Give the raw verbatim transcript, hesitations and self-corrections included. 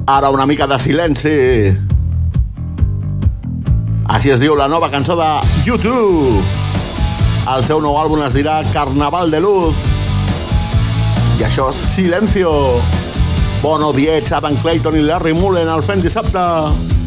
Ara una mica de silenci. Així es diu la nova cançó de U dos. El seu nou àlbum es dirà Carnaval de Luz. I això és Silencio. Bono, Diez, Adam Clayton i Larry Mullen al fent dissabte.